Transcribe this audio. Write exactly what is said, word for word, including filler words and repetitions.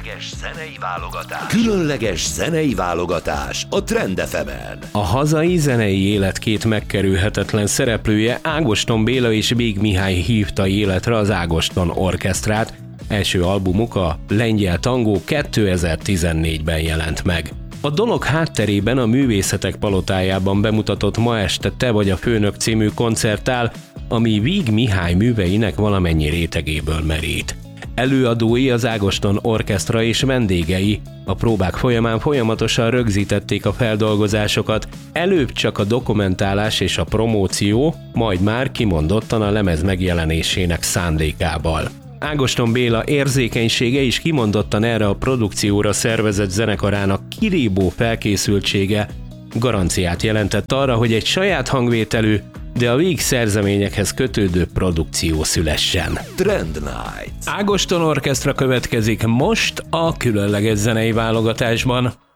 Különleges zenei válogatás. Különleges zenei válogatás a Trend ef emen. A hazai zenei élet két megkerülhetetlen szereplője, Ágoston Béla és Vég Mihály hívta életre az Ágoston Orchestrát. Első albumuk, a Lengyel Tangó kétezer-tizennégyben jelent meg. A dolog hátterében a Művészetek Palotájában bemutatott Ma este te vagy a főnök című koncert áll, ami Vég Mihály műveinek valamennyi rétegéből merít. Előadói az Ágoston Orchestra és vendégei. A próbák folyamán folyamatosan rögzítették a feldolgozásokat, előbb csak a dokumentálás és a promóció, majd már kimondottan a lemez megjelenésének szándékával. Ágoston Béla érzékenysége is kimondottan erre a produkcióra szervezett zenekarának kirívó felkészültsége garanciát jelentett arra, hogy egy saját hangvételű, de a Vég szerzeményekhez kötődő produkció szülessen. Trend Night. Ágoston Orchestra következik most a különleges zenei válogatásban.